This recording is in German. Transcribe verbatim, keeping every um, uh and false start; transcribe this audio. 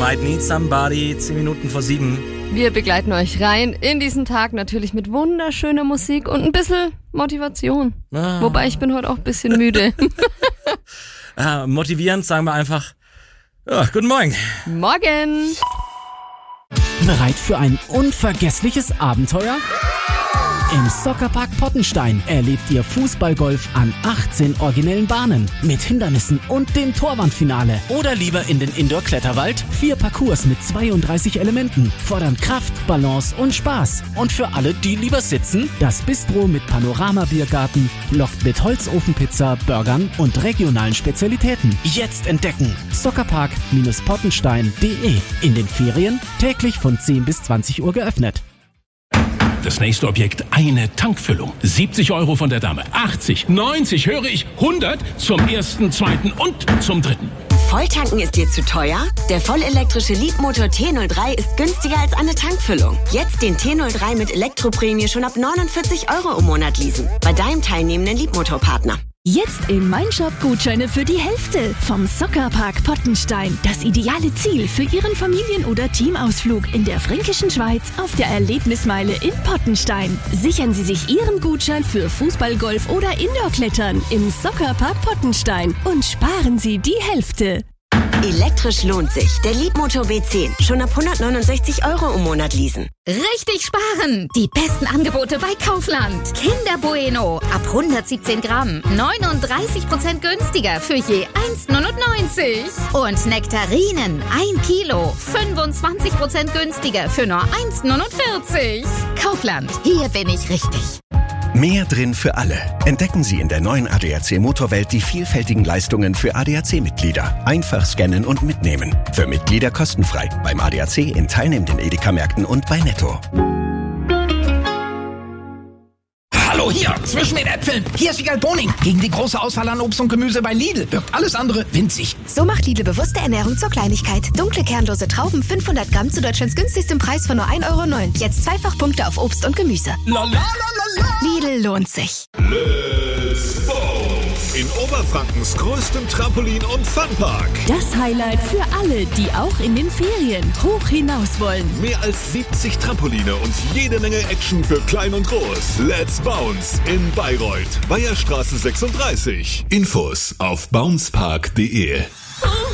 Might Need Somebody, zehn Minuten vor sieben. Wir begleiten euch rein in diesen Tag, natürlich mit wunderschöner Musik und ein bisschen Motivation. Ah. Wobei ich bin heute auch ein bisschen müde. ah, motivierend sagen wir einfach, ja, guten Morgen. Morgen. Bereit für ein unvergessliches Abenteuer? Im Soccerpark Pottenstein erlebt ihr Fußballgolf an achtzehn originellen Bahnen mit Hindernissen und dem Torwandfinale. Oder lieber in den Indoor-Kletterwald? Vier Parcours mit zweiunddreißig Elementen fordern Kraft, Balance und Spaß. Und für alle, die lieber sitzen, das Bistro mit Panorama-Biergarten lockt mit Holzofenpizza, Burgern und regionalen Spezialitäten. Jetzt entdecken! Soccerpark Pottenstein punkt de. In den Ferien täglich von zehn bis zwanzig Uhr geöffnet. Das nächste Objekt, eine Tankfüllung. siebzig Euro von der Dame, achtzig, neunzig, höre ich, hundert zum ersten, zweiten und zum dritten. Volltanken ist dir zu teuer? Der vollelektrische Leapmotor T null drei ist günstiger als eine Tankfüllung. Jetzt den T null drei mit Elektroprämie schon ab neunundvierzig Euro im Monat leasen. Bei deinem teilnehmenden Leapmotor-Partner. Jetzt in Meinshop Gutscheine für die Hälfte vom Soccerpark Pottenstein. Das ideale Ziel für Ihren Familien- oder Teamausflug in der fränkischen Schweiz auf der Erlebnismeile in Pottenstein. Sichern Sie sich Ihren Gutschein für Fußball, Golf oder Indoor-Klettern im Soccerpark Pottenstein und sparen Sie die Hälfte. Elektrisch lohnt sich. Der Leapmotor B zehn. Schon ab hundertneunundsechzig Euro im Monat leasen. Richtig sparen! Die besten Angebote bei Kaufland. Kinder Bueno ab hundertsiebzehn Gramm. neununddreißig Prozent günstiger für je eins neunundneunzig. Und Nektarinen ein Kilo. fünfundzwanzig Prozent günstiger für nur eins neunundvierzig. Kaufland. Hier bin ich richtig. Mehr drin für alle. Entdecken Sie in der neuen A D A C Motorwelt die vielfältigen Leistungen für A D A C-Mitglieder. Einfach scannen und mitnehmen. Für Mitglieder kostenfrei. Beim A D A C in teilnehmenden Edeka-Märkten und bei Netto. Hallo, hier, zwischen den Äpfeln. Hier ist Wiegald Boning. Gegen die große Auswahl an Obst und Gemüse bei Lidl wirkt alles andere winzig. So macht Lidl bewusste Ernährung zur Kleinigkeit. Dunkle, kernlose Trauben, fünfhundert Gramm zu Deutschlands günstigstem Preis von nur ein Euro neun. Jetzt zweifach Punkte auf Obst und Gemüse. La, la, la, la, la. Lidl lohnt sich. Let's Bounce! In Oberfrankens größtem Trampolin- und Funpark. Das Highlight für alle, die auch in den Ferien hoch hinaus wollen. Mehr als siebzig Trampoline und jede Menge Action für klein und groß. Let's Bounce in Bayreuth. Weiherstraße sechsunddreißig. Infos auf bouncepark punkt de.